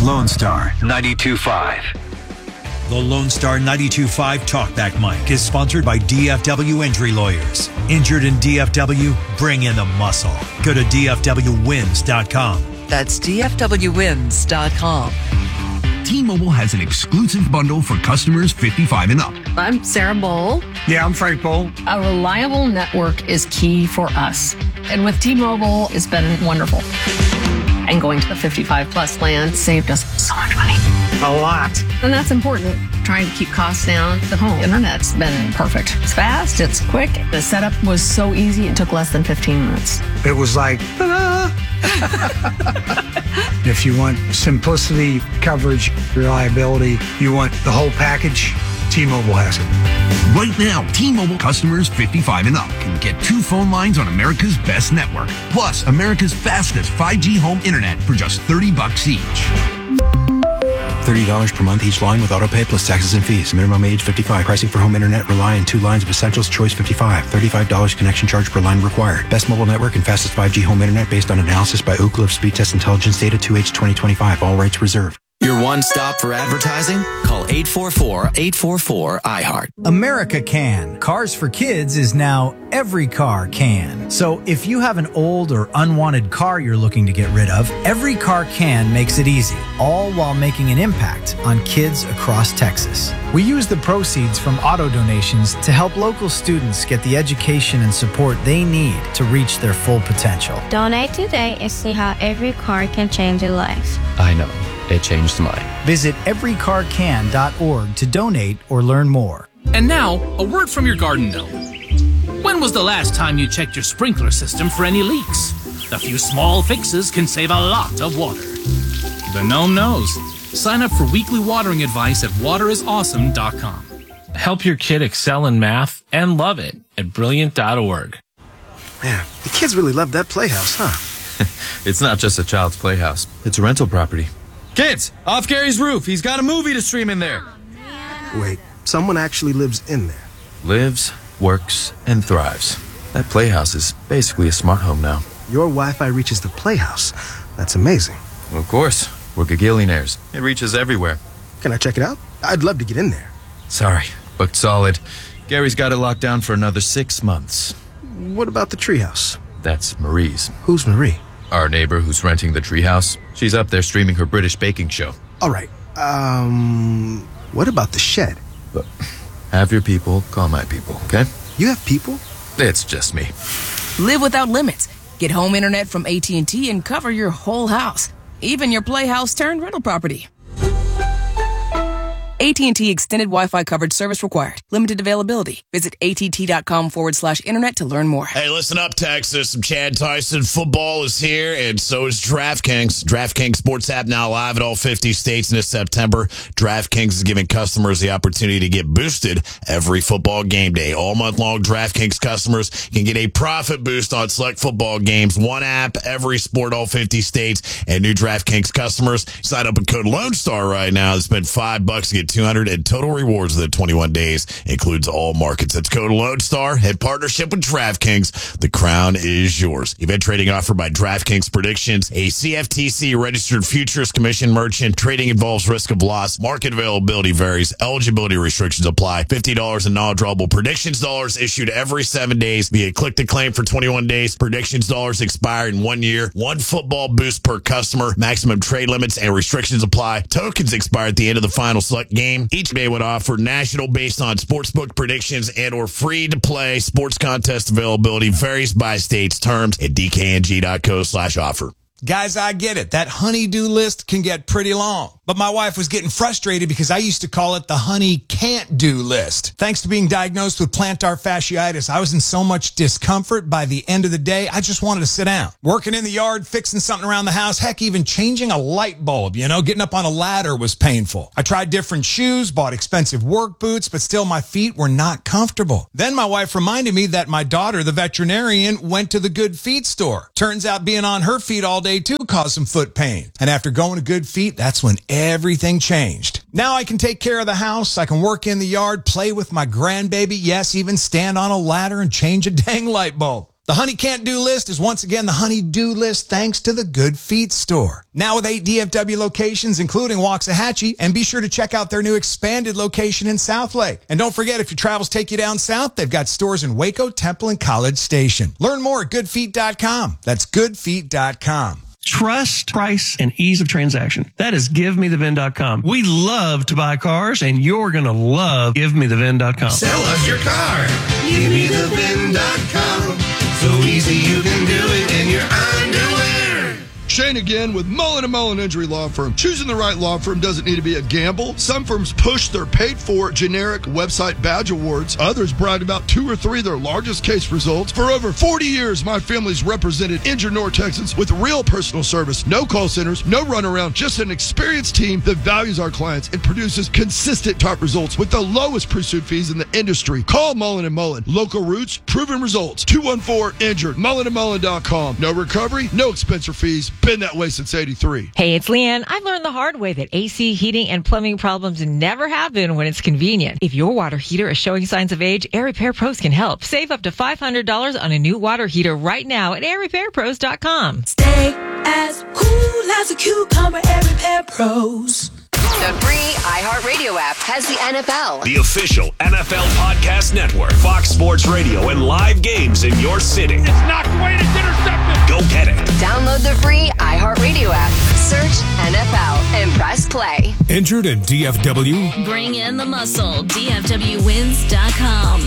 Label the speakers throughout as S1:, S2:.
S1: Lone Star 92.5. The Lone Star 92.5 Talkback Mic is sponsored by DFW Injury Lawyers. Injured in DFW? Bring in the muscle. Go to DFWWins.com.
S2: That's DFWWins.com.
S3: T-Mobile has an exclusive bundle for customers 55 and up.
S4: I'm Sarah Bowl.
S5: Yeah, I'm Frank Bowl.
S4: A reliable network is key for us. And with T-Mobile, it's been wonderful. And going to the 55 plus plan saved us so much money.
S5: A lot.
S4: And that's important. Trying to keep costs down. The home internet's been perfect. It's fast, it's quick. The setup was so easy, it took less than 15 minutes.
S5: It was like, ta-da! If you want simplicity, coverage, reliability, you want the whole package, T-Mobile has it.
S3: Right now, T-Mobile customers 55 and up can get 2 phone lines on America's best network, plus America's fastest 5G home internet for just $30 each.
S6: $30 per month each line with autopay plus taxes and fees. Minimum age 55. Pricing for home internet rely on 2 lines of Essentials Choice 55. $35 connection charge per line required. Best mobile network and fastest 5G home internet based on analysis by Ookla of Speed Test Intelligence data 2H 2025. All rights reserved.
S7: Your one stop for advertising? Call 844-844-iHeart.
S8: America Can. Cars for Kids is now Every Car Can. So if you have an old or unwanted car you're looking to get rid of, Every Car Can makes it easy, all while making an impact on kids across Texas. We use the proceeds from auto donations to help local students get the education and support they need to reach their full potential.
S9: Donate today and see how every car can change your life.
S10: I know. It changed mine.
S8: Visit everycarcan.org to donate or learn more.
S11: And now, a word from your garden gnome. When was the last time you checked your sprinkler system for any leaks? A few small fixes can save a lot of water. The gnome knows. Sign up for weekly watering advice at waterisawesome.com.
S12: Help your kid excel in math and love it at brilliant.org.
S13: Man, the kids really love that playhouse, huh?
S10: It's not just a child's playhouse. It's a rental property. Kids, off Gary's roof. He's got a movie to stream in there.
S13: Wait, someone actually lives in there?
S10: Lives, works, and thrives. That playhouse is basically a smart home now.
S13: Your Wi-Fi reaches the playhouse. That's amazing.
S10: Well, of course. We're gagillionaires. It reaches everywhere.
S13: Can I check it out? I'd love to get in there.
S10: Sorry, booked solid. Gary's got it locked down for another 6 months.
S13: What about the treehouse?
S10: That's Marie's.
S13: Who's Marie?
S10: Our neighbor who's renting the treehouse. She's up there streaming her British baking show.
S13: All right. What about the shed?
S10: Look, have your people call my people, okay?
S13: You have people?
S10: It's just me.
S14: Live without limits. Get home internet from AT&T and cover your whole house, even your playhouse turned rental property. AT&T Extended Wi-Fi coverage service required. Limited availability. Visit att.com/internet to learn more.
S15: Hey, listen up, Texas. I'm Chad Tyson. Football is here, and so is DraftKings. DraftKings Sports app now live at all 50 states in this September. DraftKings is giving customers the opportunity to get boosted every football game day. All month long, DraftKings customers can get a profit boost on select football games. One app, every sport, all 50 states. And new DraftKings customers, sign up with code Lone Star right now. Spend $5 to get $200 in total rewards within 21 days. Includes all markets. That's code Lone Star in partnership with DraftKings. The crown is yours. Event trading offered by DraftKings Predictions, a CFTC registered futures commission merchant. Trading involves risk of loss. Market availability varies. Eligibility restrictions apply. $50 in non-drawable predictions dollars issued every 7 days via click to claim for 21 days. Predictions dollars expire in 1 year. One football boost per customer. Maximum trade limits and restrictions apply. Tokens expire at the end of the final select game. Each day would offer national based on sportsbook predictions and or free to play sports contest availability varies by states. Terms at dkng.co/offer.
S16: Guys, I get it. That honey-do list can get pretty long. But my wife was getting frustrated because I used to call it the honey can't do list. Thanks to being diagnosed with plantar fasciitis, I was in so much discomfort. By the end of the day, I just wanted to sit down. Working in the yard, fixing something around the house, heck, even changing a light bulb, getting up on a ladder was painful. I tried different shoes, bought expensive work boots, but still my feet were not comfortable. Then my wife reminded me that my daughter, the veterinarian, went to the Good Feet store. Turns out being on her feet all day too caused some foot pain. And after going to Good Feet, that's when everything changed. Now I can take care of the house, I can work in the yard, play with my grandbaby, yes, even stand on a ladder and change a dang light bulb. The Honey Can't Do list is once again the Honey-Do list thanks to the Good Feet store. Now with 8 DFW locations, including Waxahachie, and be sure to check out their new expanded location in Southlake. And don't forget, if your travels take you down south, they've got stores in Waco, Temple, and College Station. Learn more at goodfeet.com. That's goodfeet.com.
S17: Trust, price, and ease of transaction. That is GiveMeTheVin.com. We love to buy cars, and you're going to love GiveMeTheVin.com.
S18: Sell us your car. GiveMeTheVin.com. So easy you can do it in your underwear.
S19: Shane again with Mullen & Mullen Injury Law Firm. Choosing the right law firm doesn't need to be a gamble. Some firms push their paid-for generic website badge awards. Others brag about 2 or 3 of their largest case results. For over 40 years, my family's represented injured North Texans with real personal service. No call centers, no runaround, just an experienced team that values our clients and produces consistent top results with the lowest pursuit fees in the industry. Call Mullen & Mullen. Local roots, proven results. 214-INJURED. MullenandMullen.com. No recovery, no expense or fees. Been that way since 83.
S20: Hey, it's Leanne. I've learned the hard way that AC, heating, and plumbing problems never happen when it's convenient. If your water heater is showing signs of age, Air Repair Pros can help. Save up to $500 on a new water heater right now at airrepairpros.com.
S21: Stay as cool as a cucumber, Air Repair Pros.
S22: The free iHeartRadio app has the NFL.
S23: The official NFL podcast network. Fox Sports Radio and live games in your city.
S18: It's knocked away and it's intercepted.
S23: Go get it.
S22: Download the free iHeartRadio app. Search NFL and press play.
S24: Injured in DFW?
S25: Bring in the muscle. DFWWins.com.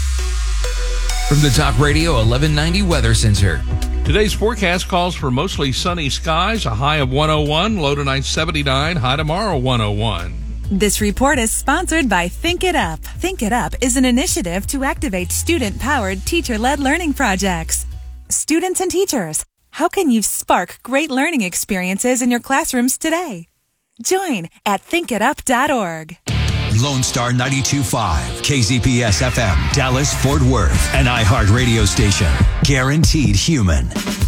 S26: From the Talk Radio 1190 Weather Center.
S27: Today's forecast calls for mostly sunny skies, a high of 101, low tonight 79, high tomorrow 101.
S28: This report is sponsored by Think It Up. Think It Up is an initiative to activate student-powered, teacher-led learning projects. Students and teachers, how can you spark great learning experiences in your classrooms today? Join at thinkitup.org.
S1: Lone Star 92.5, KZPS FM, Dallas, Fort Worth, an iHeart radio station. Guaranteed human.